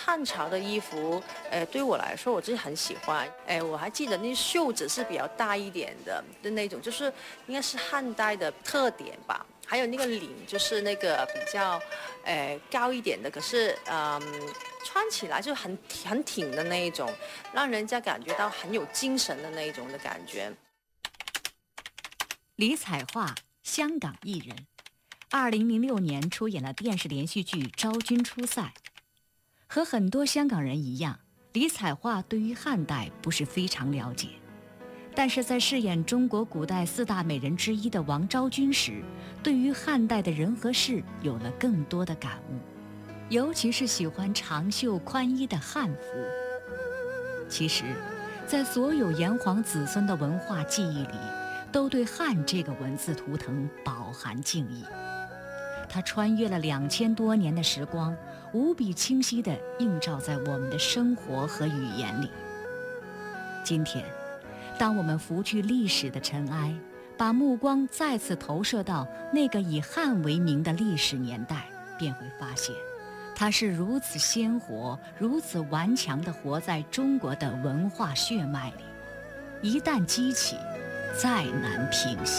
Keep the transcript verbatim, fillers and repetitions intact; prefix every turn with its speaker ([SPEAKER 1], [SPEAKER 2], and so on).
[SPEAKER 1] 汉朝的衣服，呃，对我来说我自己很喜欢。哎，我还记得那袖子是比较大一点的的那种，就是应该是汉代的特点吧。还有那个领，就是那个比较，呃，高一点的，可是嗯，穿起来就很很挺的那一种，让人家感觉到很有精神的那一种的感觉。
[SPEAKER 2] 李彩桦，香港艺人，二零零六年出演了电视连续剧《昭君出塞》。和很多香港人一样，李彩桦对于汉代不是非常了解，但是在饰演中国古代四大美人之一的王昭君时，对于汉代的人和事有了更多的感悟，尤其是喜欢长袖宽衣的汉服。其实，在所有炎黄子孙的文化记忆里，都对汉这个文字图腾饱含敬意。它穿越了两千多年的时光，无比清晰地映照在我们的生活和语言里。今天，当我们拂去历史的尘埃，把目光再次投射到那个以汉为名的历史年代，便会发现，它是如此鲜活、如此顽强地活在中国的文化血脉里。一旦激起，再难平息。